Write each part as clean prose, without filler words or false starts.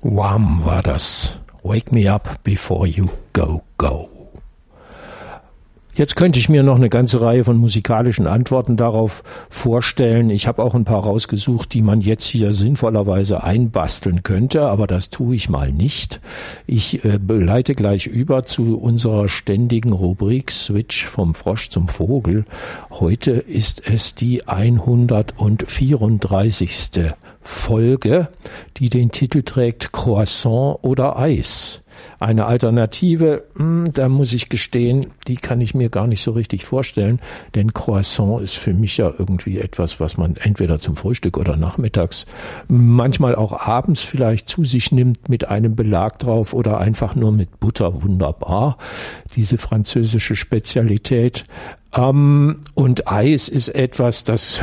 Wham war das. Wake me up before you go, go. Jetzt könnte ich mir noch eine ganze Reihe von musikalischen Antworten darauf vorstellen. Ich habe auch ein paar rausgesucht, die man jetzt hier sinnvollerweise einbasteln könnte, aber das tue ich mal nicht. Ich leite gleich über zu unserer ständigen Rubrik Switch vom Frosch zum Vogel. Heute ist es die 134. Folge, die den Titel trägt Croissant oder Eis. Eine Alternative, da muss ich gestehen, die kann ich mir gar nicht so richtig vorstellen, denn Croissant ist für mich ja irgendwie etwas, was man entweder zum Frühstück oder nachmittags, manchmal auch abends vielleicht zu sich nimmt mit einem Belag drauf oder einfach nur mit Butter, wunderbar, diese französische Spezialität. Und Eis ist etwas, das,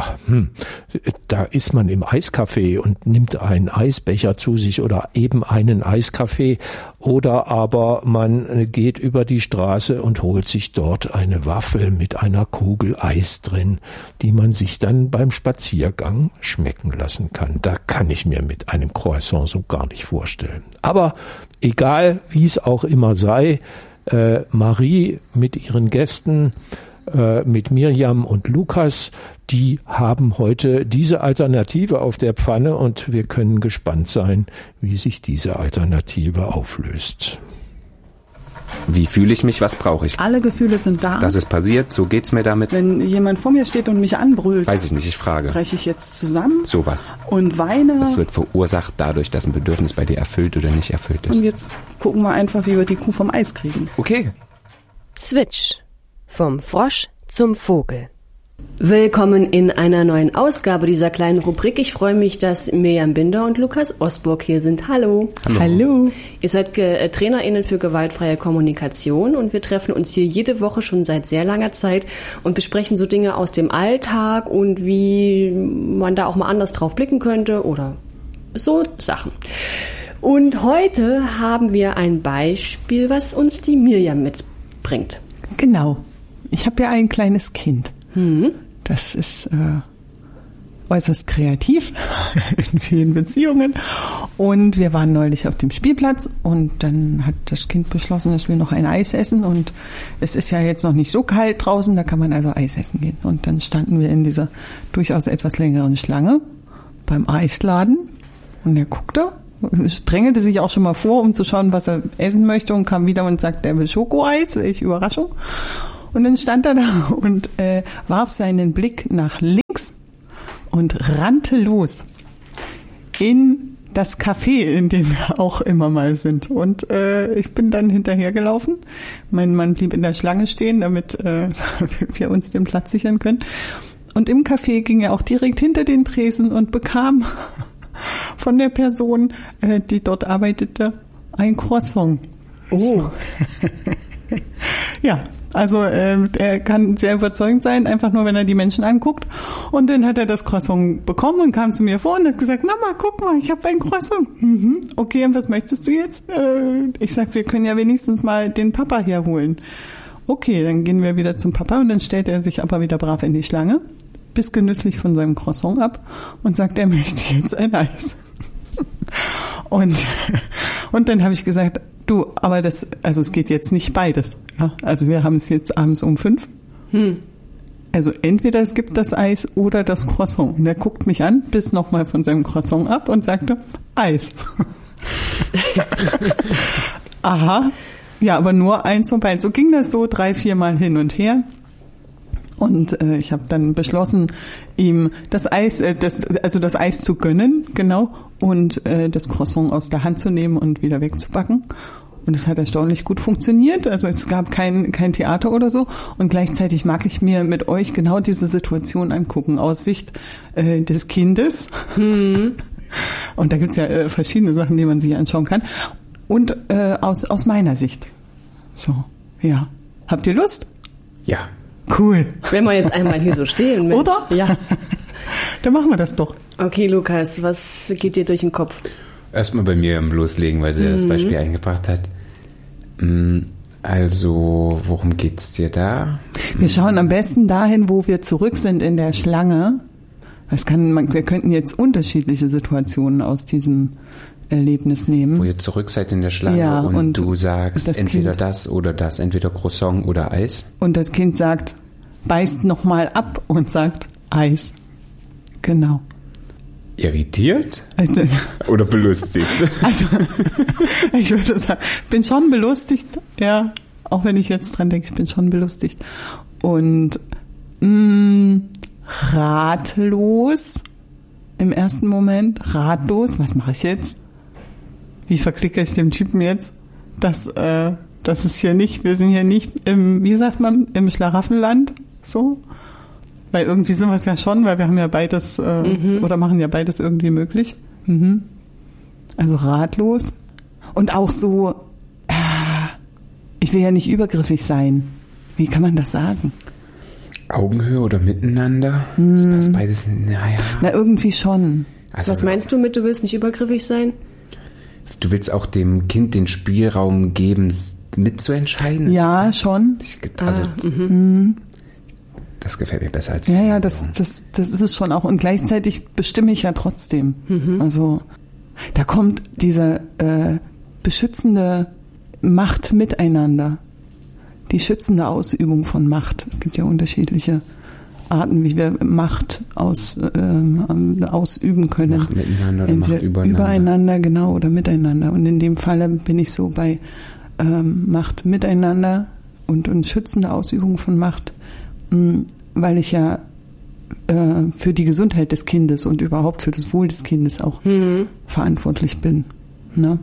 da ist man im Eiskaffee und nimmt einen Eisbecher zu sich oder eben einen Eiskaffee oder aber man geht über die Straße und holt sich dort eine Waffel mit einer Kugel Eis drin, die man sich dann beim Spaziergang schmecken lassen kann. Da kann ich mir mit einem Croissant so gar nicht vorstellen. Aber egal, wie es auch immer sei, Marie mit ihren Gästen, mit Mirjam und Lukas, die haben heute diese Alternative auf der Pfanne und wir können gespannt sein, wie sich diese Alternative auflöst. Wie fühle ich mich, was brauche ich? Alle Gefühle sind da. Das ist passiert, so geht's mir damit. Wenn jemand vor mir steht und mich anbrüllt, weiß ich nicht, ich frage. breche ich jetzt zusammen? Sowas. Und weine? Das wird verursacht dadurch, dass ein Bedürfnis bei dir erfüllt oder nicht erfüllt ist. Und jetzt gucken wir einfach, wie wir die Kuh vom Eis kriegen. Okay. Switch. Vom Frosch zum Vogel. Willkommen in einer neuen Ausgabe dieser kleinen Rubrik. Ich freue mich, dass Mirjam Binder und Lukas Osburg hier sind. Hallo. Hallo. Ihr seid TrainerInnen für gewaltfreie Kommunikation und wir treffen uns hier jede Woche schon seit sehr langer Zeit und besprechen so Dinge aus dem Alltag und wie man da auch mal anders drauf blicken könnte oder so Sachen. Und heute haben wir ein Beispiel, was uns die Mirjam mitbringt. Genau. Ich habe ja ein kleines Kind. Das ist äußerst kreativ in vielen Beziehungen. Und wir waren neulich auf dem Spielplatz und dann hat das Kind beschlossen, dass wir noch ein Eis essen. Und es ist ja jetzt noch nicht so kalt draußen, da kann man also Eis essen gehen. Und dann standen wir in dieser durchaus etwas längeren Schlange beim Eisladen und er guckte, drängelte sich auch schon mal vor, um zu schauen, was er essen möchte und kam wieder und sagte, er will Schokoeis, welche Überraschung. Und dann stand er da und warf seinen Blick nach links und rannte los in das Café, in dem wir auch immer mal sind. Und ich bin dann hinterhergelaufen. Mein Mann blieb in der Schlange stehen, damit wir uns den Platz sichern können. Und im Café ging er auch direkt hinter den Tresen und bekam von der Person, die dort arbeitete, ein Croissant. Oh. Ja. Also er kann sehr überzeugend sein, einfach nur, wenn er die Menschen anguckt. Und dann hat er das Croissant bekommen und kam zu mir vor und hat gesagt, Mama, guck mal, ich habe ein Croissant. Okay, und was möchtest du jetzt? Ich sag, wir können ja wenigstens mal den Papa herholen. Okay, dann gehen wir wieder zum Papa und dann stellt er sich aber wieder brav in die Schlange, biss genüsslich von seinem Croissant ab und sagt, er möchte jetzt ein Eis. Und dann habe ich gesagt, du, aber es geht jetzt nicht beides. Ja? Also wir haben es jetzt abends um 5. Also entweder es gibt das Eis oder das Croissant. Und er guckt mich an, biss nochmal von seinem Croissant ab und sagte, Eis. Aha. Ja, aber nur eins von beiden. So ging das so 3-4 Mal hin und her. Und ich habe dann beschlossen, ihm das Eis zu gönnen, genau, und das Croissant aus der Hand zu nehmen und wieder wegzubacken. Und es hat erstaunlich gut funktioniert. Also es gab kein Theater oder so. Und gleichzeitig mag ich mir mit euch genau diese Situation angucken aus Sicht des Kindes. Und da gibt's ja verschiedene Sachen, die man sich anschauen kann. Und aus meiner Sicht. So, ja. Habt ihr Lust? Ja. Cool. Wenn wir jetzt einmal hier so stehen. Oder? Ja. Dann machen wir das doch. Okay, Lukas, was geht dir durch den Kopf? Erstmal bei mir loslegen, weil sie das Beispiel eingebracht hat. Also, worum geht's dir da? Wir schauen am besten dahin, wo wir zurück sind in der Schlange, Wir könnten jetzt unterschiedliche Situationen aus diesem Erlebnis nehmen. Wo ihr zurück seid in der Schlange und du sagst entweder kind, das oder das, entweder Croissant oder Eis. Und das Kind sagt, beißt nochmal ab und sagt Eis. Genau. Irritiert oder belustigt? Also, ich würde sagen, bin schon belustigt, ja, auch wenn ich jetzt dran denke, ich bin schon belustigt. Und ratlos im ersten Moment, ratlos, was mache ich jetzt? Wie verklicke ich dem Typen jetzt, dass es hier nicht, wir sind hier nicht im, wie sagt man, im Schlaraffenland, so? Weil irgendwie sind wir es ja schon, weil wir haben ja beides, oder machen ja beides irgendwie möglich. Mhm. Also ratlos. Und auch so, ich will ja nicht übergriffig sein. Wie kann man das sagen? Augenhöhe oder miteinander? Das passt beides, naja. Na, irgendwie schon. Also, was meinst du mit, du willst nicht übergriffig sein? Du willst auch dem Kind den Spielraum geben, mitzuentscheiden? Ja, schon. Das gefällt mir besser als... Ja, das ist es schon auch. Und gleichzeitig bestimme ich ja trotzdem. Also da kommt diese beschützende Macht miteinander. Die schützende Ausübung von Macht. Es gibt ja unterschiedliche Arten, wie wir Macht ausüben können. Macht miteinander oder Macht übereinander, genau, oder miteinander. Und in dem Falle bin ich so bei Macht miteinander und schützende Ausübung von Macht, weil ich ja für die Gesundheit des Kindes und überhaupt für das Wohl des Kindes auch verantwortlich bin. Ne?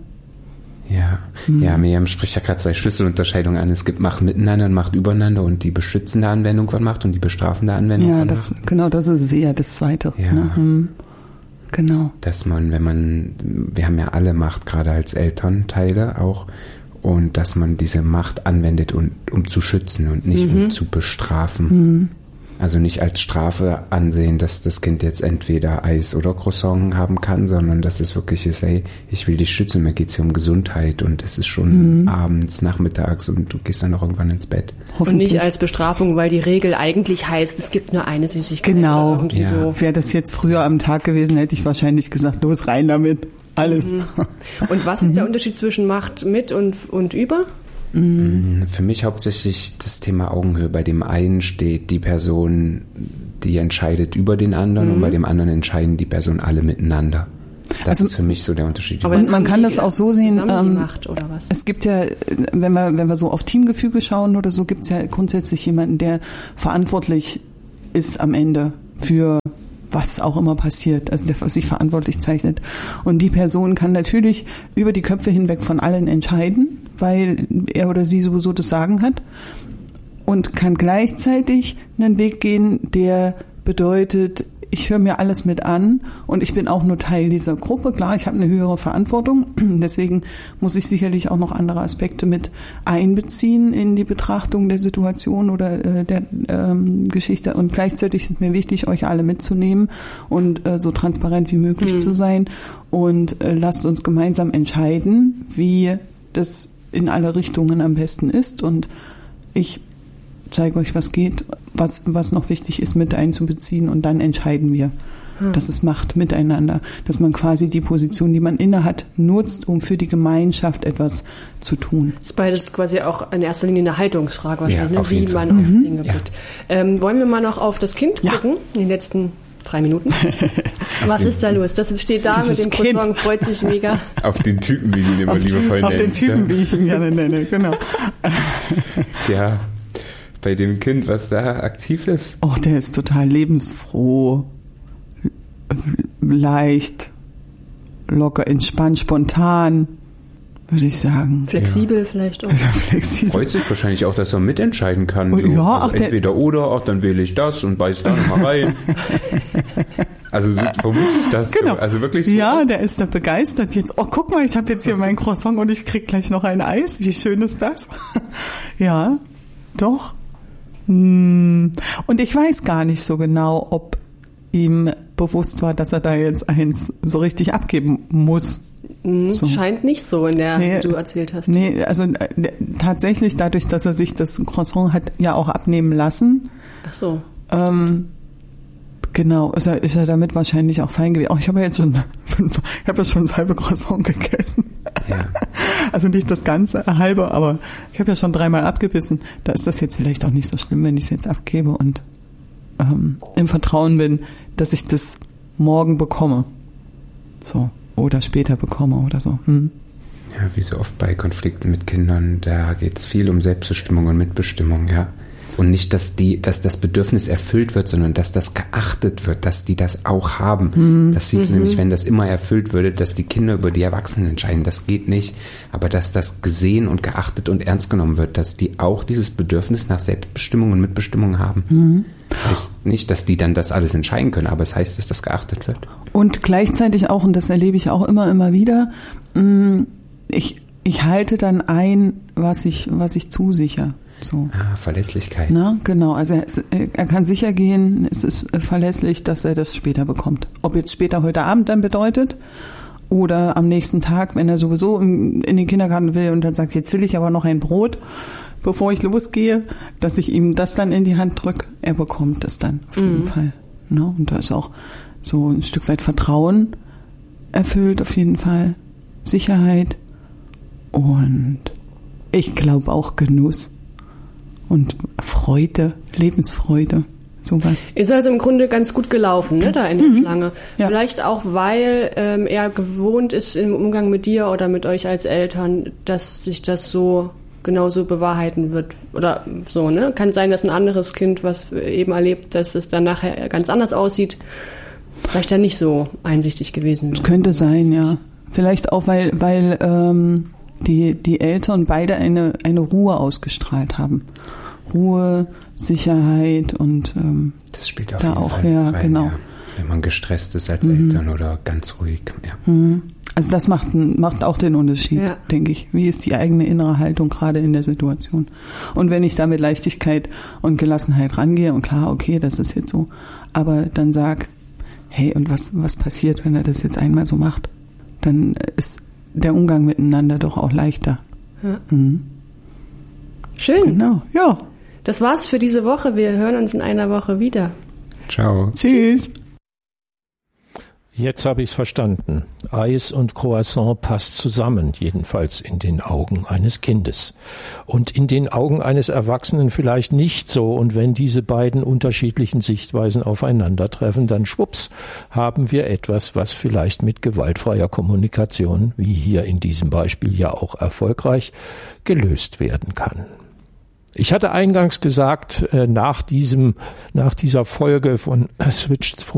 Ja, Miriam spricht ja gerade 2 Schlüsselunterscheidungen an. Es gibt Macht miteinander und Macht übereinander und die beschützende Anwendung von Macht und die bestrafende Anwendung von Macht. Genau, das ist es eher das Zweite. Ja. Ne? Genau. Dass wir haben ja alle Macht, gerade als Elternteile auch, und dass man diese Macht anwendet, um zu schützen und nicht um zu bestrafen. Also nicht als Strafe ansehen, dass das Kind jetzt entweder Eis oder Croissant haben kann, sondern dass es wirklich ist, ey, ich will dich schützen, mir geht's hier um Gesundheit und es ist schon abends, nachmittags und du gehst dann auch irgendwann ins Bett. Und nicht als Bestrafung, weil die Regel eigentlich heißt, es gibt nur eine Süßigkeit. Genau. Oder irgendwie so. Wäre das jetzt früher am Tag gewesen, hätte ich wahrscheinlich gesagt, los, rein damit. Alles. Und was ist der Unterschied zwischen Macht mit und über? Für mich hauptsächlich das Thema Augenhöhe. Bei dem einen steht die Person, die entscheidet über den anderen und bei dem anderen entscheiden die Personen alle miteinander. Das ist für mich so der Unterschied. Aber man kann das auch so sehen, die Macht, oder was? Es gibt ja, wenn wir so auf Teamgefüge schauen oder so, gibt es ja grundsätzlich jemanden, der verantwortlich ist am Ende für was auch immer passiert, also der sich verantwortlich zeichnet. Und die Person kann natürlich über die Köpfe hinweg von allen entscheiden, weil er oder sie sowieso das Sagen hat, und kann gleichzeitig einen Weg gehen, der bedeutet, ich höre mir alles mit an und ich bin auch nur Teil dieser Gruppe. Klar, ich habe eine höhere Verantwortung, deswegen muss ich sicherlich auch noch andere Aspekte mit einbeziehen in die Betrachtung der Situation oder der Geschichte. Und gleichzeitig ist mir wichtig, euch alle mitzunehmen und so transparent wie möglich zu sein. Und lasst uns gemeinsam entscheiden, wie das in alle Richtungen am besten ist. Und ich zeige euch, was geht, was noch wichtig ist, mit einzubeziehen, und dann entscheiden wir. Das ist Macht miteinander, dass man quasi die Position, die man inne hat, nutzt, um für die Gemeinschaft etwas zu tun. Das ist beides quasi auch in erster Linie eine Haltungsfrage, wahrscheinlich, auf wie jeden man Fall. auf Dinge blickt. Wollen wir mal noch auf das Kind gucken, in den letzten 3 Minuten? Was ist da los? Das steht da mit dem Croissant, freut sich mega. Auf den Typen, wie ich ihn immer liebevoll nenne. Auf den Typen, wie ich ihn gerne nenne, genau. Tja, bei dem Kind, was da aktiv ist. Oh, der ist total lebensfroh, leicht, locker, entspannt, spontan, würde ich sagen. Flexibel vielleicht auch. Ja, flexibel. Freut sich wahrscheinlich auch, dass er mitentscheiden kann. So. Ja, also entweder oder, ach, dann wähle ich das und beiß da nochmal rein. Also vermute ich das. Genau. So. Also wirklich so. Ja, der ist da begeistert jetzt. Oh, guck mal, ich habe jetzt hier mein Croissant und ich krieg gleich noch ein Eis. Wie schön ist das? Ja, doch. Und ich weiß gar nicht so genau, ob ihm bewusst war, dass er da jetzt eins so richtig abgeben muss. So. Scheint nicht so, in der du erzählt hast. Nee, also tatsächlich dadurch, dass er sich das Croissant hat ja auch abnehmen lassen. Ach so. Genau, ist er damit wahrscheinlich auch fein gewesen. Ich habe ja jetzt schon das halbe Croissant gegessen. Ja. Also nicht das ganze halbe, aber ich habe ja schon 3-mal abgebissen. Da ist das jetzt vielleicht auch nicht so schlimm, wenn ich es jetzt abgebe und im Vertrauen bin, dass ich das morgen bekomme. So, oder später bekomme oder so. Ja, wie so oft bei Konflikten mit Kindern, da geht es viel um Selbstbestimmung und Mitbestimmung, ja. Und nicht, dass das Bedürfnis erfüllt wird, sondern dass das geachtet wird, dass die das auch haben. Das hieß nämlich, wenn das immer erfüllt würde, dass die Kinder über die Erwachsenen entscheiden. Das geht nicht. Aber dass das gesehen und geachtet und ernst genommen wird, dass die auch dieses Bedürfnis nach Selbstbestimmung und Mitbestimmung haben. Das heißt nicht, dass die dann das alles entscheiden können, aber es heißt, dass das geachtet wird. Und gleichzeitig auch, und das erlebe ich auch immer wieder, ich halte dann ein, was ich zusichere. So. Verlässlichkeit. Na, genau. Also er kann sicher gehen, es ist verlässlich, dass er das später bekommt. Ob jetzt später heute Abend dann bedeutet oder am nächsten Tag, wenn er sowieso in den Kindergarten will und dann sagt, jetzt will ich aber noch ein Brot, bevor ich losgehe, dass ich ihm das dann in die Hand drücke. Er bekommt es dann auf jeden Fall. Na, und da ist auch so ein Stück weit Vertrauen erfüllt, auf jeden Fall. Sicherheit und ich glaube auch Genuss. Und Freude, Lebensfreude, sowas. Ist also im Grunde ganz gut gelaufen, ne, da in der Schlange. Ja. Vielleicht auch, weil er gewohnt ist im Umgang mit dir oder mit euch als Eltern, dass sich das so genauso bewahrheiten wird. Oder so, ne? Kann sein, dass ein anderes Kind, was eben erlebt, dass es dann nachher ganz anders aussieht, vielleicht dann nicht so einsichtig gewesen wäre. Das könnte sein, ja. Vielleicht auch, weil die Eltern beide eine Ruhe ausgestrahlt haben. Ruhe, Sicherheit und das spielt auf da jeden auch Fall her, rein, genau. Ja. Wenn man gestresst ist als Eltern oder ganz ruhig. Ja. Also das macht auch den Unterschied, denke ich. Wie ist die eigene innere Haltung gerade in der Situation? Und wenn ich da mit Leichtigkeit und Gelassenheit rangehe und klar, okay, das ist jetzt so, aber dann sag, hey, und was passiert, wenn er das jetzt einmal so macht? Dann ist der Umgang miteinander doch auch leichter. Ja. Schön. Genau, ja. Das war's für diese Woche. Wir hören uns in einer Woche wieder. Ciao. Tschüss. Jetzt habe ich es verstanden. Eis und Croissant passt zusammen, jedenfalls in den Augen eines Kindes. Und in den Augen eines Erwachsenen vielleicht nicht so. Und wenn diese beiden unterschiedlichen Sichtweisen aufeinandertreffen, dann schwupps, haben wir etwas, was vielleicht mit gewaltfreier Kommunikation, wie hier in diesem Beispiel ja auch erfolgreich, gelöst werden kann. Ich hatte eingangs gesagt, nach dieser Folge von Switched